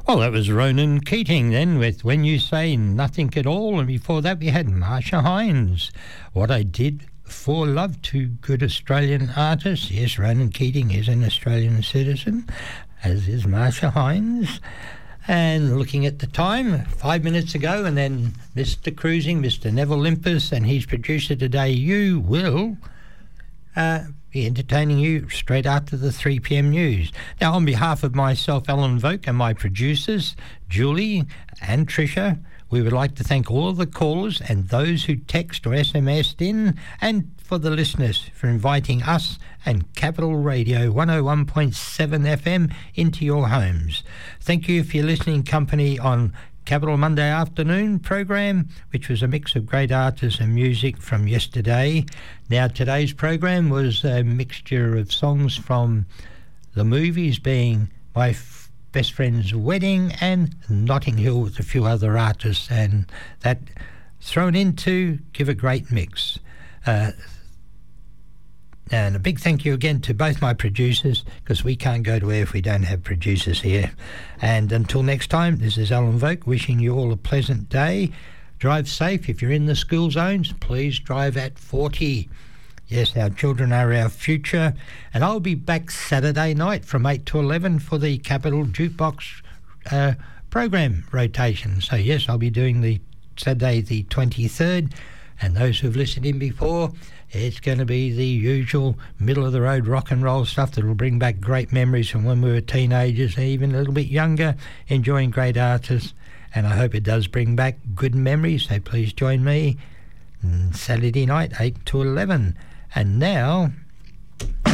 Well, that was Ronan Keating then with When You Say Nothing at All, and before that we had Marsha Hines, What I Did for Love, two good Australian artists. Yes, Ronan Keating is an Australian citizen, as is Marsha Hines. And looking at the time, 5 minutes ago, and then Mr. Cruising, Mr. Neville Limpus, and his producer today, you will be entertaining you straight after the 3 p.m. news. Now, on behalf of myself, Alan Voke, and my producers, Julie and Tricia, we would like to thank all of the callers and those who text or SMS'd in, and for the listeners for inviting us and Capital Radio 101.7 FM into your homes. Thank you for your listening company on Capital Monday afternoon program, which was a mix of great artists and music from yesterday. Now, today's program was a mixture of songs from the movies, being My Best Friend's Wedding and Notting Hill, with a few other artists, and that thrown in to give a great mix. And a big thank you again to both my producers, because we can't go to air if we don't have producers here. And until next time, this is Alan Voke wishing you all a pleasant day. Drive safe. If you're in the school zones, please drive at 40. Yes, our children are our future. And I'll be back Saturday night from 8 to 11 for the Capital Jukebox program rotation. So, yes, I'll be doing the Saturday the 23rd. And those who've listened in before, it's going to be the usual middle-of-the-road rock and roll stuff that will bring back great memories from when we were teenagers, even a little bit younger, enjoying great artists. And I hope it does bring back good memories, so please join me Saturday night, 8 to 11. And now